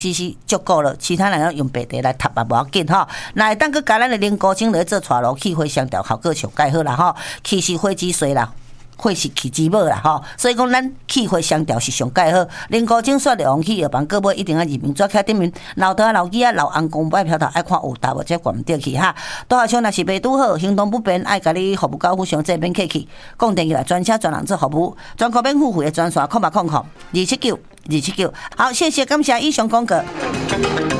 其实足够了，其他人用白茶来吸也无要紧吼。那会当佮加咱的零高精来做带路气血相调，效果上介好啦吼。气是火之水啦。血是气之母啦吼，所以讲咱气血相调是上介好。零高精刷的王气药房，各位一定要入面抓起顶面，老头老机老翁公摆票头爱看有大无才管唔得去哈。拄好像若是袂拄好，行动不便，爱甲你服务到府上这边客气，讲电话来专车专人做服务，专科免付费的专线，0800-279-279。好，谢谢感谢以上广告。